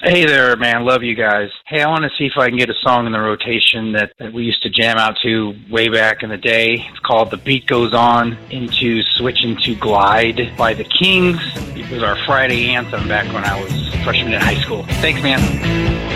Hey there, man. Love you guys. Hey, I want to see if I can get a song in the rotation that we used to jam out to way back in the day. It's called The Beat Goes On into Switch into Glide by The Kings. It was our Friday anthem back when I was a freshman in high school. Thanks, man.